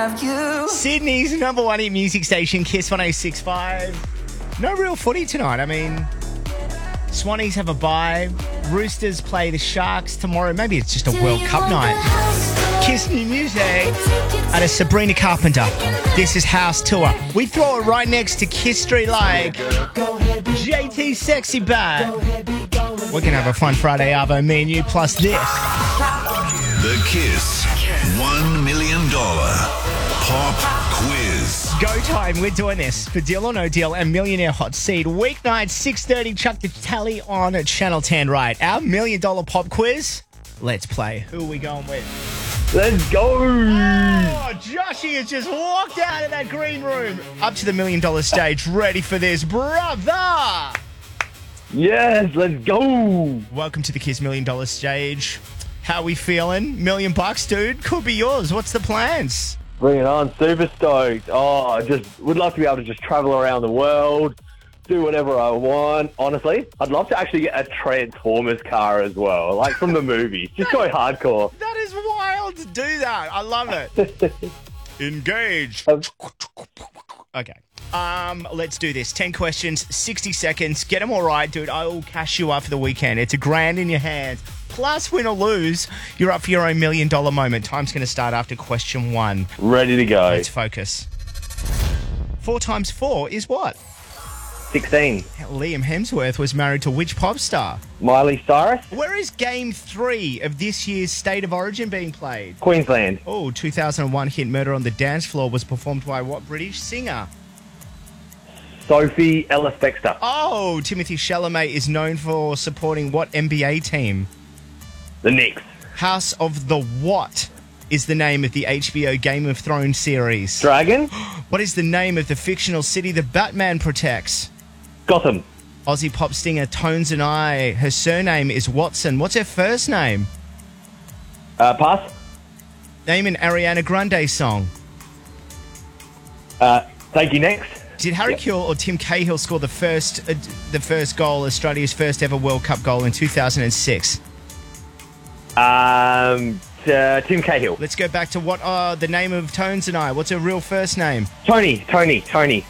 have you. Sydney's number one hit music station, Kiss 106.5. No real footy tonight. I mean, Swannies have a bye. Roosters play the Sharks tomorrow. Maybe it's just a World Cup night. Kiss new music out of Sabrina Carpenter. This is House Tour. We throw it right next to Kiss Street like JT Sexy Bad. We're going to have a fun Friday Arvo, me and you, plus this. The Kiss $1 million Pop Quiz. Go time. We're doing this for Deal or No Deal and Millionaire Hot Seat. Weeknight, 6:30. Chuck the tally on at Channel 10. Right. Our $1 million pop quiz. Let's play. Who are we going with? Let's go! Oh, Joshy has just walked out of that green room. Up to the $1 million stage. Ready for this, brother? Yes, let's go! Welcome to the Kiss $1 million stage. How we feeling? $1 million, dude. Could be yours. What's the plans? Bring it on, super stoked. Oh, I just would love to be able to just travel around the world, do whatever I want. Honestly, I'd love to actually get a Transformers car as well, like from the movies. Just go hardcore. That is wild to do that. I love it. Engage. Okay. Let's do this. 10 questions, 60 seconds. Get them all right, dude. I will cash you up for the weekend. It's $1,000 in your hands. Plus, win or lose, you're up for your own $1 million moment. Time's going to start after question 1. Ready to go. Let's focus. 4 times 4 is what? 16. Liam Hemsworth was married to which pop star? Miley Cyrus. Where is Game 3 of this year's State of Origin being played? Queensland. Oh, 2001 hit Murder on the Dance Floor was performed by what British singer? Sophie Ellis-Bextor. Oh, Timothy Chalamet is known for supporting what NBA team? The Knicks. House of the What is the name of the HBO Game of Thrones series? Dragon. What is the name of the fictional city the Batman protects? Gotham. Aussie pop singer Tones and I. Her surname is Watson. What's her first name? Pass. Name an Ariana Grande song. Thank you, next. Did Harry Kewell or Tim Cahill score the first goal, Australia's first ever World Cup goal in 2006? Tim Cahill. Let's go back to what the name of Tones and I. What's her real first name? Tony.